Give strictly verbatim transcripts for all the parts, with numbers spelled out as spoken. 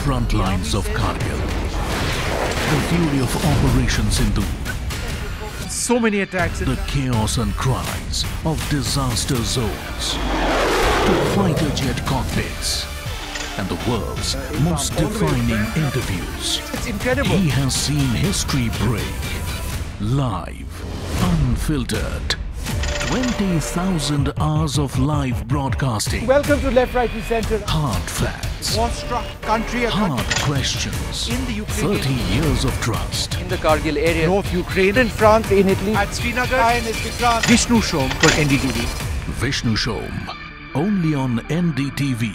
front lines of Kargil. The fury of Operation Sindoor. So many attacks. The chaos and cries of disaster zones. To fighter jet cockpits. And the world's most defining interviews. It's incredible. He has seen history break. Live. Unfiltered. twenty thousand hours of live broadcasting. Welcome to Left, Right and Centre. Hard facts. War-struck country. Hard questions. In the Ukraine. thirty years of trust. In the Kargil area. North Ukraine. In France. In Italy. At Srinagar. France. Vishnu Shom for N D T V. Vishnu Shom. Only on N D T V.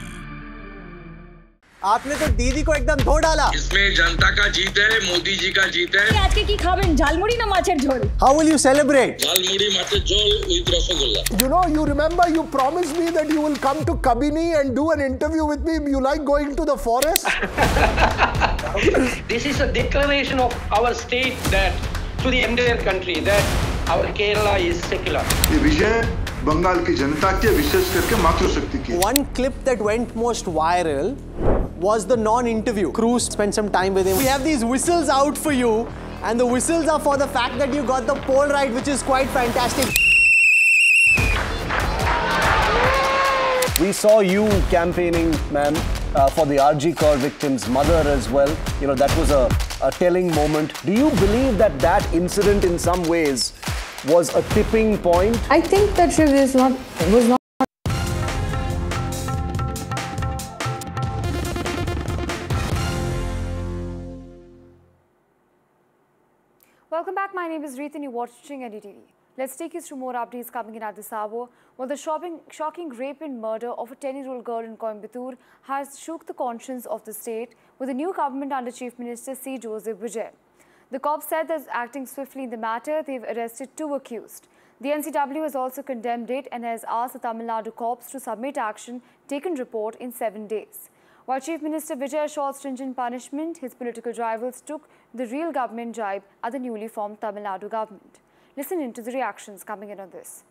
आपने तो दीदी को एकदम धो डाला। इसमें जनता का जीत है, मोदी जी का जीत है। आज के की खावें झालमुड़ी ना माछेर झोल। How will you celebrate? Jhalmuri माछेर झोल with rasgulla. You know, you remember you promised me that you will come to Kabini and do an interview with me. You like going to the forest? This is a declaration of our state that to the entire country that our Kerala is secular. ये विजय बंगाल की जनता के विशेष करके मातृशक्ति की। One clip that went most viral was the non-interview. Cruz spent some time with him. We have these whistles out for you, and the whistles are for the fact that you got the poll right, which is quite fantastic. We saw you campaigning, ma'am, uh, for the R G Kaur victim's mother as well. You know, that was a, a telling moment. Do you believe that that incident in some ways was a tipping point? I think that she was not was not. Welcome back. My name is Reet and you're watching N D T V. Let's take you through more updates coming in at this hour. Well, the shocking, shocking rape and murder of a ten-year-old girl in Coimbatore has shook the conscience of the state with the new government under Chief Minister C. Joseph Vijay. The cops said that acting swiftly in the matter, they've arrested two accused. The N C W has also condemned it and has asked the Tamil Nadu cops to submit action taken report in seven days. While Chief Minister Vijay assured stringent punishment, his political rivals took the real government jibe at the newly formed Tamil Nadu government. Listen in to the reactions coming in on this.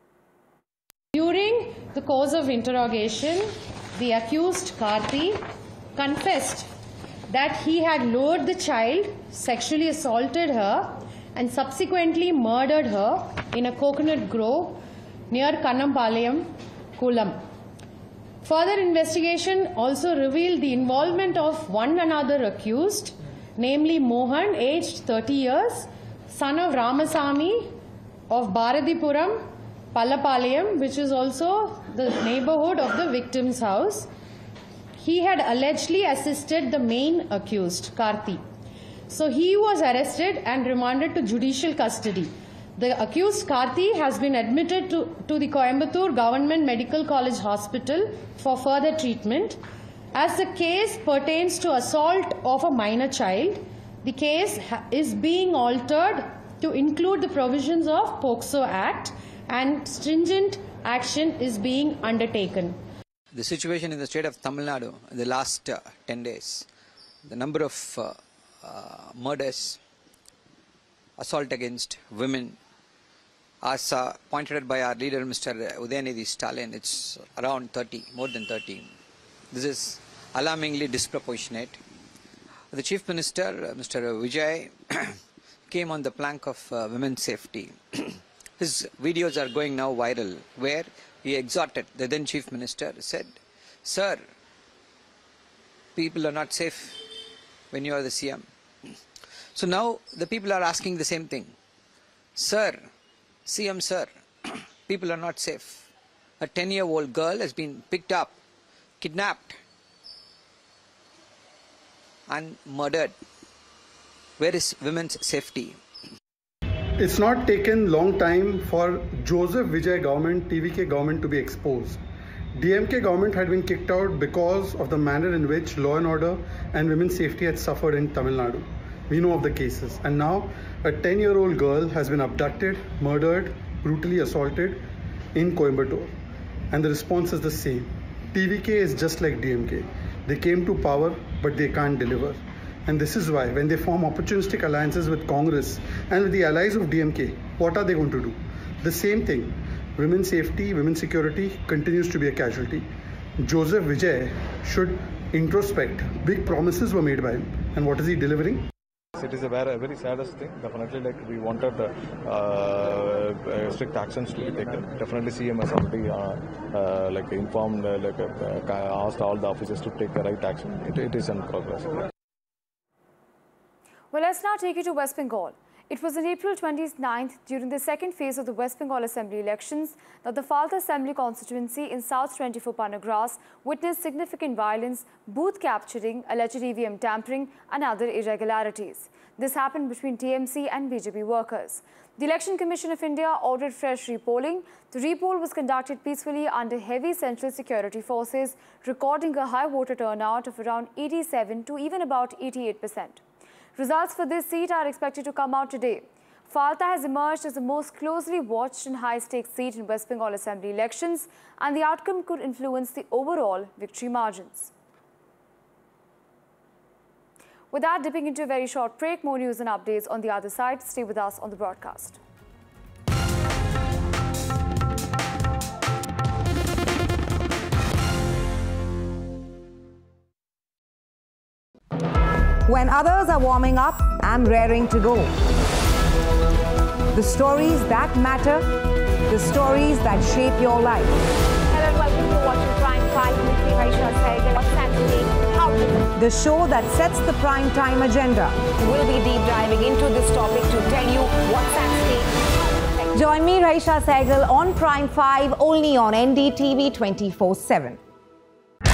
During the course of interrogation, the accused Karthi confessed that he had lured the child, sexually assaulted her and subsequently murdered her in a coconut grove near Kannampalayam, Kulam. Further investigation also revealed the involvement of one another accused, namely Mohan, aged thirty years, son of Ramasamy of Bharatipuram, Pallapalayam, which is also the neighborhood of the victim's house. He had allegedly assisted the main accused, Karthi. So he was arrested and remanded to judicial custody. The accused Karthi has been admitted to, to the Coimbatore Government Medical College Hospital for further treatment. As the case pertains to assault of a minor child, the case is being altered to include the provisions of POCSO Act and stringent action is being undertaken. The situation in the state of Tamil Nadu in the last uh, ten days, the number of uh, uh, murders, assault against women, as uh, pointed out by our leader Mister Udayanidhi Stalin, it's around thirty, more than thirty. This is alarmingly disproportionate. The Chief Minister, uh, Mister Vijay, came on the plank of uh, women's safety. His videos are going now viral, where he exhorted, the then Chief Minister said, "Sir, people are not safe when you are the C M. So now the people are asking the same thing. Sir, C M sir, people are not safe. A ten-year-old girl has been picked up, kidnapped and murdered. Where is women's safety?" It's not taken long time for Joseph Vijay government, T V K government to be exposed. D M K government had been kicked out because of the manner in which law and order and women's safety had suffered in Tamil Nadu. We know of the cases. And now a ten-year-old girl has been abducted, murdered, brutally assaulted in Coimbatore. And the response is the same. T V K is just like D M K. They came to power, but they can't deliver. And this is why when they form opportunistic alliances with Congress and with the allies of D M K, what are they going to do? The same thing. Women's safety, women's security continues to be a casualty. Joseph Vijay should introspect. Big promises were made by him. And what is he delivering? It is a very, very saddest thing. Definitely, like we wanted uh, uh, strict actions to be taken. Definitely, C M has already uh, uh, like informed, uh, like uh, asked all the officers to take the right action. It, it is in progress. Well, let's now take you to West Bengal. It was on April twenty-ninth, during the second phase of the West Bengal Assembly elections, that the Falta Assembly constituency in South twenty-four Panagrass witnessed significant violence, booth capturing, alleged E V M tampering and other irregularities. This happened between T M C and B J P workers. The Election Commission of India ordered fresh repolling. The repoll was conducted peacefully under heavy central security forces, recording a high voter turnout of around eighty-seven to even about eighty-eight percent. Results for this seat are expected to come out today. Falta has emerged as the most closely watched and high-stakes seat in West Bengal Assembly elections, and the outcome could influence the overall victory margins. With that, dipping into a very short break, more news and updates on the other side. Stay with us on the broadcast. When others are warming up, I'm raring to go. The stories that matter, the stories that shape your life. Hello and welcome to watching Prime five with me, Raisha Sehgal. What's at stake? How to... The show that sets the prime time agenda. We'll be deep diving into this topic to tell you what's at stake. Join me, Raisha Sehgal, on Prime five, only on N D T V twenty-four seven.